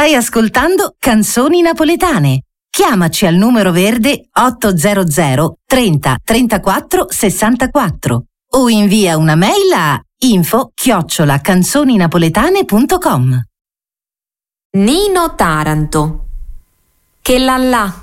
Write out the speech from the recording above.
Stai ascoltando Canzoni Napoletane. Chiamaci al numero verde 800 30 34 64 o invia una mail a info@canzoninapoletane.com. Nino Taranto. Che là là.